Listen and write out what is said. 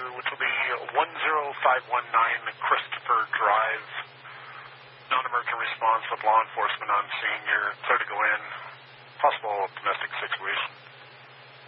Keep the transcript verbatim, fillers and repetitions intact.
which will be one zero five one nine Christopher Drive. Non-emergent response with law enforcement on scene. You're clear to go in. Possible domestic situation.